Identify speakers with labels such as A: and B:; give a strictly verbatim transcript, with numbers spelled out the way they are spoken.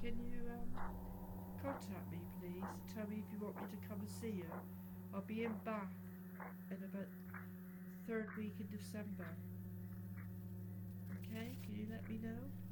A: can you um, contact me, please, and tell me if you want me to come and see you? I'll be in Bath in about third week in December. Okay, can you let me know?